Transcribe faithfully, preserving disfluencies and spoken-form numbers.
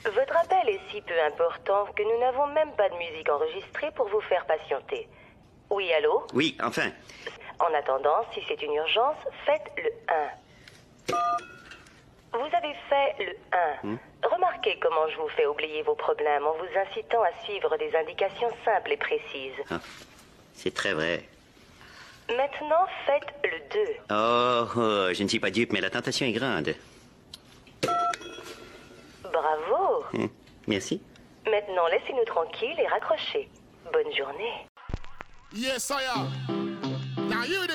Votre appel est si peu important que nous n'avons même pas de musique enregistrée pour vous faire patienter. Oui, allô? Oui, enfin. En attendant, si c'est une urgence, faites le un. Vous avez fait le un. Hmm? Remarquez comment je vous fais oublier vos problèmes en vous incitant à suivre des indications simples et précises. Ah, c'est très vrai. Maintenant, faites le deux. Oh, oh, je ne suis pas dupe, mais la tentation est grande. Bravo. Hum, merci. Maintenant, laissez-nous tranquilles et raccrochez. Bonne journée. Yes, I am. Now you